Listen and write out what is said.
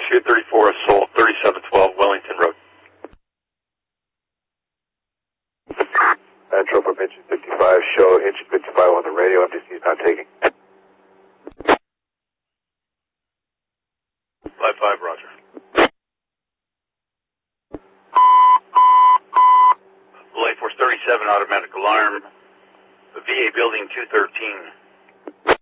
234 Assault, 3712 Wellington Road. Metro from engine 55, show engine 55 on the radio, MDC is not taking. 55, roger. Light Force 37, automatic alarm, VA building 213.